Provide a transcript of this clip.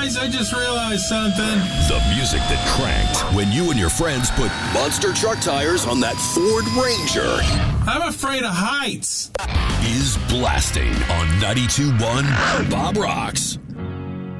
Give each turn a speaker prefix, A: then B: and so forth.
A: guys, I just realized something.
B: The music that cranked when you and your friends put monster truck tires on that Ford Ranger.
A: I'm afraid of heights.
B: Is blasting on 92.1 Bob Rocks.